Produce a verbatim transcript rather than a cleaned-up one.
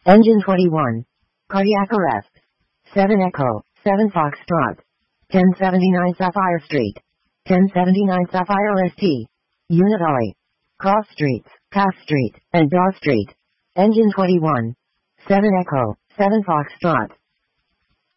Engine twenty-one. Cardiac arrest. seven Echo, seven Foxtrot. ten seventy-nine Sapphire Street. ten seventy-nine Sapphire S T. Unit I. Cross Streets, Cass Street, and Daw Street. Engine twenty-one. seven Echo, seven Foxtrot.